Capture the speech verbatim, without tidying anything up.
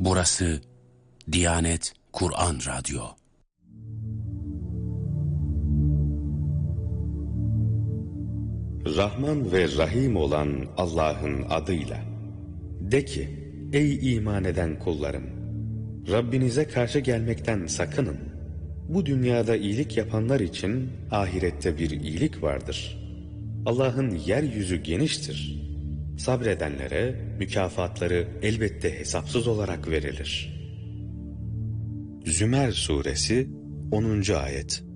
Burası Diyanet Kur'an Radyo. Rahman ve Rahim olan Allah'ın adıyla. De ki, ey iman eden kullarım! Rabbinize karşı gelmekten sakının. Bu dünyada iyilik yapanlar için ahirette bir iyilik vardır. Allah'ın yeryüzü geniştir. Sabredenlere mükafatları elbette hesapsız olarak verilir. Zümer Suresi onuncu Ayet.